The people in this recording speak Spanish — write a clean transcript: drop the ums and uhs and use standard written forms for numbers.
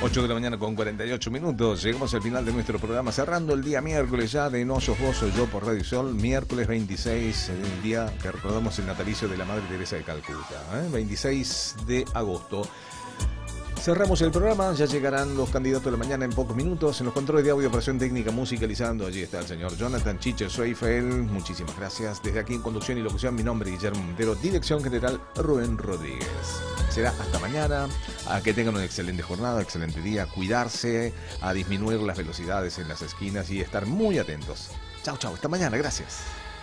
8 de la mañana con 48 minutos. Llegamos al final de nuestro programa, cerrando el día miércoles ya de No Sos Vos, Soy Yo por Radio Sol. Miércoles 26, el día que recordamos el natalicio de la Madre Teresa de Calcuta. 26 de agosto. Cerramos el programa, ya llegarán los candidatos de la mañana en pocos minutos. En los controles de audio, operación técnica, musicalizando, allí está el señor Jonathan Chiche Soifel. Muchísimas gracias. Desde aquí en conducción y locución, mi nombre es Guillermo Montero, dirección general Rubén Rodríguez. Será hasta mañana, a que tengan una excelente jornada, excelente día, cuidarse, a disminuir las velocidades en las esquinas y estar muy atentos. Chau, chau, hasta mañana, gracias.